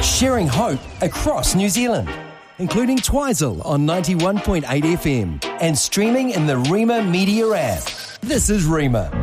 sharing hope across New Zealand, including Twizel on 91.8 FM and streaming in the Rima Media app. This is Rima.